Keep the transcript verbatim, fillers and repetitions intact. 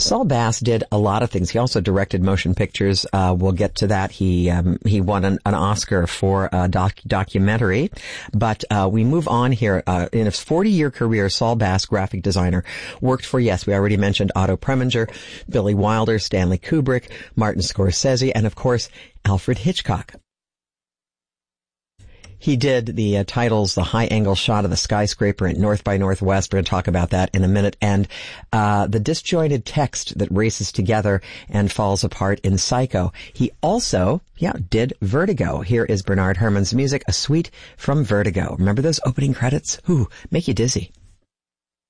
Saul Bass did a lot of things. He also directed motion pictures. Uh, we'll get to that. He um, he won an, an Oscar for a doc, documentary. But uh, we move on here. Uh, in his forty-year career, Saul Bass, graphic designer, worked for, yes, we already mentioned Otto Preminger, Billy Wilder, Stanley Kubrick, Martin Scorsese, and of course, Alfred Hitchcock. He did the uh, titles, the high-angle shot of the skyscraper at North by Northwest. We're going to talk about that in a minute. And uh the disjointed text that races together and falls apart in Psycho. He also, yeah, did Vertigo. Here is Bernard Herrmann's music, a suite from Vertigo. Remember those opening credits? Ooh, make you dizzy.